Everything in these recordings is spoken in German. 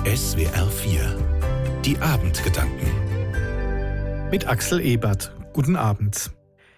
SWR 4 Die Abendgedanken mit Axel Ebert. Guten Abend.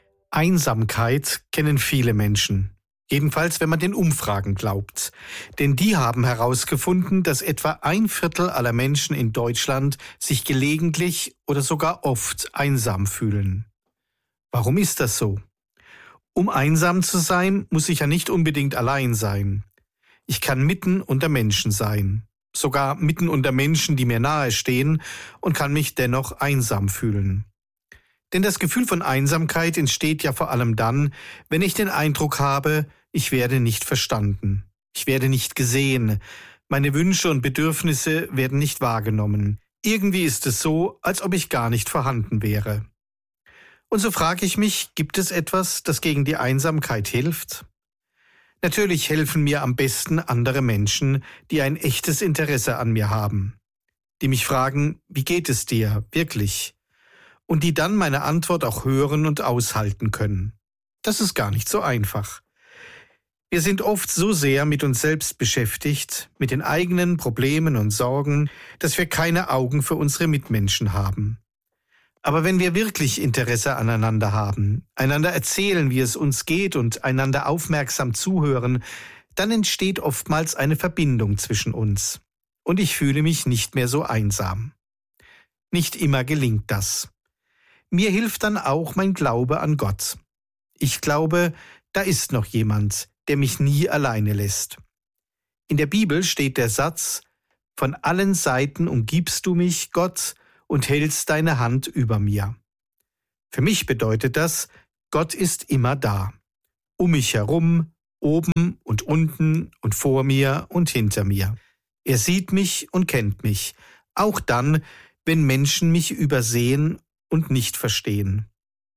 Einsamkeit kennen viele Menschen. Jedenfalls, wenn man den Umfragen glaubt. Denn die haben herausgefunden, dass etwa 1/4 aller Menschen in Deutschland sich gelegentlich oder sogar oft einsam fühlen. Warum ist das so? Um einsam zu sein, muss ich ja nicht unbedingt allein sein. Ich kann mitten unter Menschen sein. Sogar mitten unter Menschen, die mir nahe stehen, und kann mich dennoch einsam fühlen. Denn das Gefühl von Einsamkeit entsteht ja vor allem dann, wenn ich den Eindruck habe, ich werde nicht verstanden. Ich werde nicht gesehen. Meine Wünsche und Bedürfnisse werden nicht wahrgenommen. Irgendwie ist es so, als ob ich gar nicht vorhanden wäre. Und so frage ich mich, gibt es etwas, das gegen die Einsamkeit hilft? Natürlich helfen mir am besten andere Menschen, die ein echtes Interesse an mir haben. Die mich fragen, wie geht es dir, wirklich? Und die dann meine Antwort auch hören und aushalten können. Das ist gar nicht so einfach. Wir sind oft so sehr mit uns selbst beschäftigt, mit den eigenen Problemen und Sorgen, dass wir keine Augen für unsere Mitmenschen haben. Aber wenn wir wirklich Interesse aneinander haben, einander erzählen, wie es uns geht und einander aufmerksam zuhören, dann entsteht oftmals eine Verbindung zwischen uns. Und ich fühle mich nicht mehr so einsam. Nicht immer gelingt das. Mir hilft dann auch mein Glaube an Gott. Ich glaube, da ist noch jemand, der mich nie alleine lässt. In der Bibel steht der Satz: Von allen Seiten umgibst du mich, Gott, und hältst deine Hand über mir. Für mich bedeutet das, Gott ist immer da. Um mich herum, oben und unten und vor mir und hinter mir. Er sieht mich und kennt mich, auch dann, wenn Menschen mich übersehen und nicht verstehen.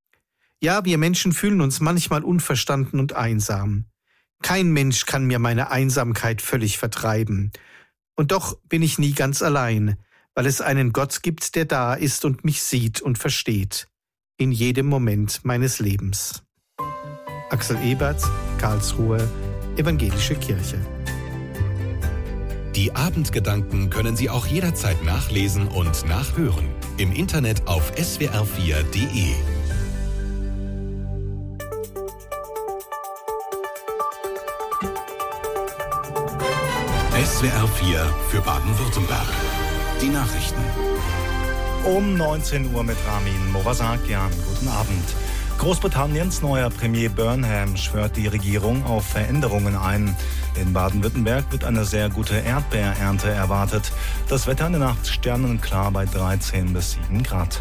Ja, wir Menschen fühlen uns manchmal unverstanden und einsam. Kein Mensch kann mir meine Einsamkeit völlig vertreiben. Und doch bin ich nie ganz allein, weil es einen Gott gibt, der da ist und mich sieht und versteht. In jedem Moment meines Lebens. Axel Ebert, Karlsruhe, Evangelische Kirche. Die Abendgedanken können Sie auch jederzeit nachlesen und nachhören. Im Internet auf swr4.de. SWR 4 für Baden-Württemberg. Die Nachrichten. Um 19 Uhr mit Ramin Morasakian. Guten Abend. Großbritanniens neuer Premier Burnham schwört die Regierung auf Veränderungen ein. In Baden-Württemberg wird eine sehr gute Erdbeerernte erwartet. Das Wetter in der Nacht sternenklar bei 13 bis 7 Grad.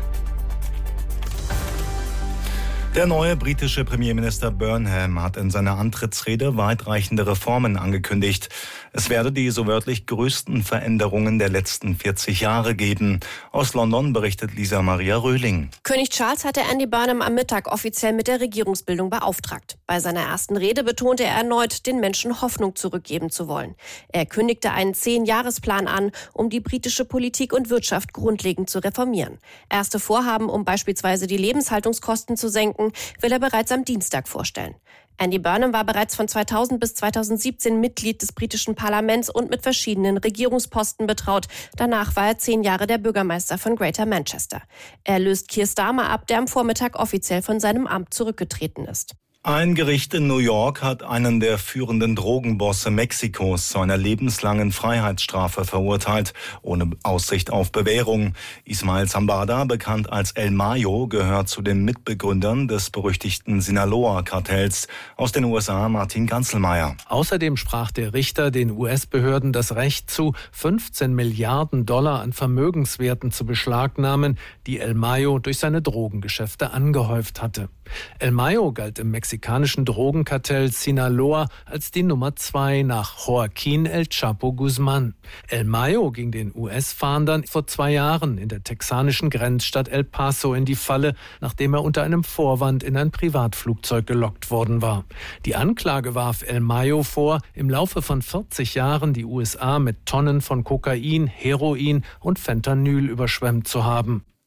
Der neue britische Premierminister Burnham hat in seiner Antrittsrede weitreichende Reformen angekündigt. Es werde die so wörtlich größten Veränderungen der letzten 40 Jahre geben. Aus London berichtet Lisa Maria Röhling. König Charles hatte Andy Burnham am Mittag offiziell mit der Regierungsbildung beauftragt. Bei seiner ersten Rede betonte er erneut, den Menschen Hoffnung zurückgeben zu wollen. Er kündigte einen 10-Jahresplan an, um die britische Politik und Wirtschaft grundlegend zu reformieren. Erste Vorhaben, um beispielsweise die Lebenshaltungskosten zu senken, will er bereits am Dienstag vorstellen. Andy Burnham war bereits von 2000 bis 2017 Mitglied des britischen Parlaments und mit verschiedenen Regierungsposten betraut. Danach war er 10 Jahre der Bürgermeister von Greater Manchester. Er löst Keir Starmer ab, der am Vormittag offiziell von seinem Amt zurückgetreten ist. Ein Gericht in New York hat einen der führenden Drogenbosse Mexikos zu einer lebenslangen Freiheitsstrafe verurteilt, ohne Aussicht auf Bewährung. Ismael Zambada, bekannt als El Mayo, gehört zu den Mitbegründern des berüchtigten Sinaloa-Kartells. Aus den USA Martin Ganzelmeier. Außerdem sprach der Richter den US-Behörden das Recht zu, 15 Milliarden Dollar an Vermögenswerten zu beschlagnahmen, die El Mayo durch seine Drogengeschäfte angehäuft hatte. El Mayo galt im mexikanischen Drogenkartell Sinaloa als die Nummer 2 nach Joaquín El Chapo Guzmán. El Mayo ging den US-Fahndern vor 2 Jahren in der texanischen Grenzstadt El Paso in die Falle, nachdem er unter einem Vorwand in ein Privatflugzeug gelockt worden war. Die Anklage warf El Mayo vor, im Laufe von 40 Jahren die USA mit Tonnen von Kokain, Heroin und Fentanyl überschwemmt zu haben.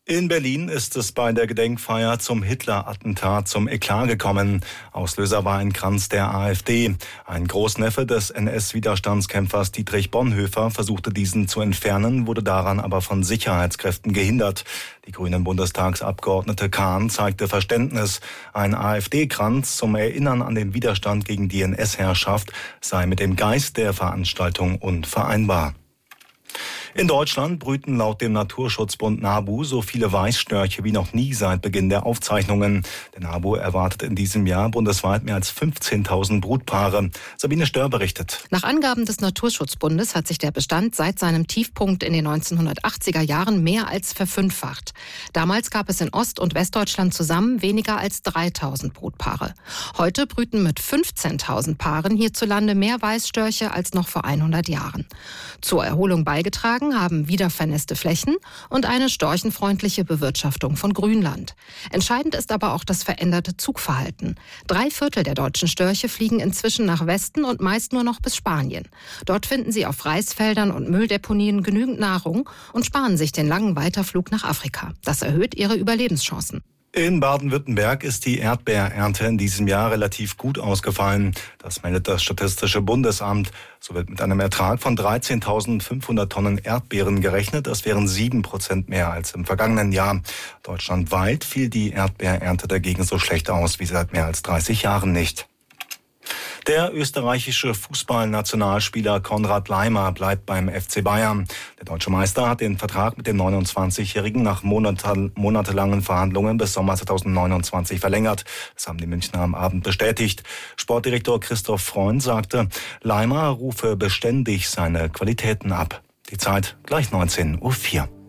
In Berlin ist es bei der Gedenkfeier zum Hitler-Attentat zum Eklat gekommen. Auslöser war ein Kranz der AfD. Ein Großneffe des NS-Widerstandskämpfers Dietrich Bonhoeffer versuchte diesen zu entfernen, wurde daran aber von Sicherheitskräften gehindert. Die grünen Bundestagsabgeordnete Kahn zeigte Verständnis. Ein AfD-Kranz zum Erinnern an den Widerstand gegen die NS-Herrschaft sei mit dem Geist der Veranstaltung unvereinbar. In Deutschland brüten laut dem Naturschutzbund NABU so viele Weißstörche wie noch nie seit Beginn der Aufzeichnungen. Der NABU erwartet in diesem Jahr bundesweit mehr als 15.000 Brutpaare. Sabine Stör berichtet. Nach Angaben des Naturschutzbundes hat sich der Bestand seit seinem Tiefpunkt in den 1980er Jahren mehr als verfünffacht. Damals gab es in Ost- und Westdeutschland zusammen weniger als 3.000 Brutpaare. Heute brüten mit 15.000 Paaren hierzulande mehr Weißstörche als noch vor 100 Jahren. Zur Erholung beigetragen haben wiedervernässte Flächen und eine storchenfreundliche Bewirtschaftung von Grünland. Entscheidend ist aber auch das veränderte Zugverhalten. 3/4 der deutschen Störche fliegen inzwischen nach Westen und meist nur noch bis Spanien. Dort finden sie auf Reisfeldern und Mülldeponien genügend Nahrung und sparen sich den langen Weiterflug nach Afrika. Das erhöht ihre Überlebenschancen. In Baden-Württemberg ist die Erdbeerernte in diesem Jahr relativ gut ausgefallen. Das meldet das Statistische Bundesamt. So wird mit einem Ertrag von 13.500 Tonnen Erdbeeren gerechnet. Das wären 7% mehr als im vergangenen Jahr. Deutschlandweit fiel die Erdbeerernte dagegen so schlecht aus wie seit mehr als 30 Jahren nicht. Der österreichische Fußballnationalspieler Konrad Laimer bleibt beim FC Bayern. Der deutsche Meister hat den Vertrag mit dem 29-Jährigen nach monatelangen Verhandlungen bis Sommer 2029 verlängert. Das haben die Münchner am Abend bestätigt. Sportdirektor Christoph Freund sagte, Laimer rufe beständig seine Qualitäten ab. Die Zeit gleich 19:04 Uhr.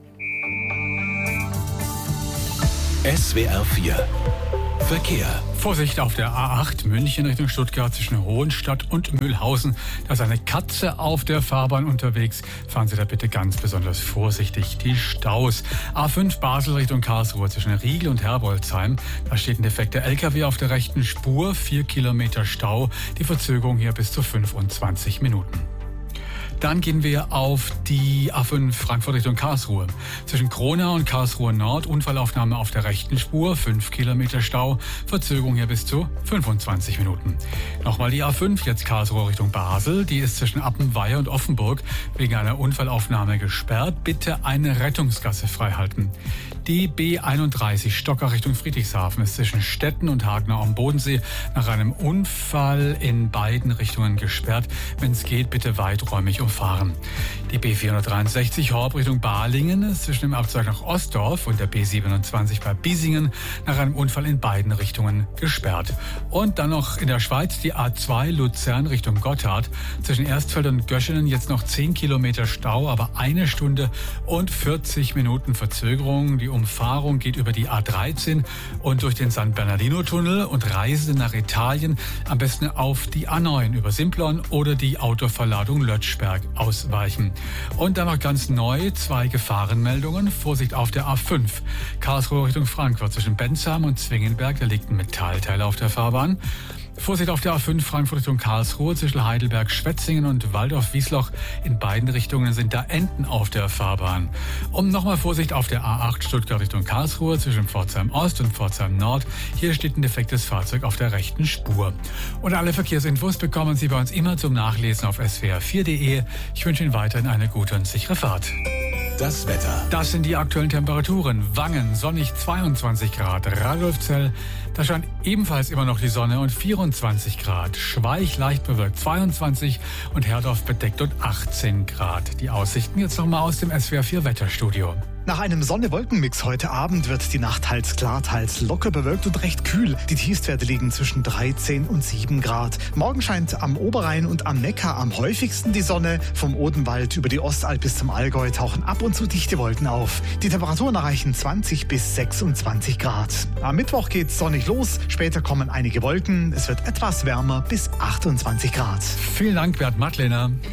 SWR 4 Verkehr. Vorsicht auf der A8 München Richtung Stuttgart zwischen Hohenstadt und Mühlhausen. Da ist eine Katze auf der Fahrbahn unterwegs. Fahren Sie da bitte ganz besonders vorsichtig. Die Staus. A5 Basel Richtung Karlsruhe zwischen Riegel und Herbolzheim. Da steht ein defekter LKW auf der rechten Spur. 4 Kilometer Stau. Die Verzögerung hier bis zu 25 Minuten. Dann gehen wir auf die A5 Frankfurt Richtung Karlsruhe. Zwischen Kronau und Karlsruhe Nord Unfallaufnahme auf der rechten Spur, 5 Kilometer Stau, Verzögerung hier bis zu 25 Minuten. Nochmal die A5, jetzt Karlsruhe Richtung Basel. Die ist zwischen Appenweier und Offenburg wegen einer Unfallaufnahme gesperrt. Bitte eine Rettungsgasse freihalten. Die B31 Stocker Richtung Friedrichshafen ist zwischen Stetten und Hagenau am Bodensee nach einem Unfall in beiden Richtungen gesperrt. Wenn es geht, bitte weiträumig umfahren. Die B463 Horb Richtung Balingen ist zwischen dem Abzweig nach Ostdorf und der B27 bei Biesingen nach einem Unfall in beiden Richtungen gesperrt. Und dann noch in der Schweiz die A2 Luzern Richtung Gotthard. Zwischen Erstfeld und Göschenen jetzt noch 10 Kilometer Stau, aber 1 Stunde und 40 Minuten Verzögerung. Die Umfahrung geht über die A13 und durch den San Bernardino-Tunnel und Reisende nach Italien am besten auf die A9 über Simplon oder die Autoverladung Lötschberg ausweichen. Und dann noch ganz neu 2 Gefahrenmeldungen. Vorsicht auf der A5. Karlsruhe Richtung Frankfurt zwischen Bensheim und Zwingenberg. Da liegt ein Metallteil auf der Fahrbahn. Vorsicht auf der A5 Frankfurt Richtung Karlsruhe zwischen Heidelberg, Schwetzingen und Waldorf-Wiesloch. In beiden Richtungen sind da Enten auf der Fahrbahn. Und nochmal Vorsicht auf der A8 Stuttgart Richtung Karlsruhe zwischen Pforzheim Ost und Pforzheim Nord. Hier steht ein defektes Fahrzeug auf der rechten Spur. Und alle Verkehrsinfos bekommen Sie bei uns immer zum Nachlesen auf swr4.de. Ich wünsche Ihnen weiterhin eine gute und sichere Fahrt. Das Wetter. Das sind die aktuellen Temperaturen. Wangen sonnig 22 Grad. Radolfzell, da scheint ebenfalls immer noch die Sonne und 24 Grad. Schweich leicht bewölkt 22 und Herdorf bedeckt und 18 Grad. Die Aussichten jetzt nochmal aus dem SWR 4 Wetterstudio. Nach einem Sonne-Wolken-Mix heute Abend wird die Nacht teils klar, teils locker bewölkt und recht kühl. Die Tiefstwerte liegen zwischen 13 und 7 Grad. Morgen scheint am Oberrhein und am Neckar am häufigsten die Sonne. Vom Odenwald über die Ostalb bis zum Allgäu tauchen ab und zu dichte Wolken auf. Die Temperaturen erreichen 20 bis 26 Grad. Am Mittwoch geht's sonnig los. Später kommen einige Wolken. Es wird etwas wärmer bis 28 Grad. Vielen Dank, Bert Mattlener.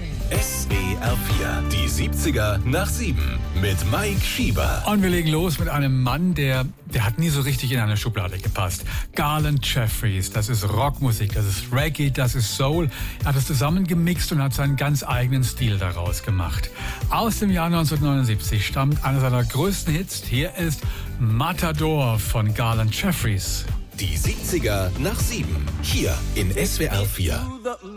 SWR 4, die 70er nach 7 mit Mike Schieber. Und wir legen los mit einem Mann, der hat nie so richtig in eine Schublade gepasst. Garland Jeffries, das ist Rockmusik, das ist Reggae, das ist Soul. Er hat es zusammengemixt und hat seinen ganz eigenen Stil daraus gemacht. Aus dem Jahr 1979 stammt einer seiner größten Hits. Hier ist Matador von Garland Jeffries. Die 70er nach 7, hier in SWR 4.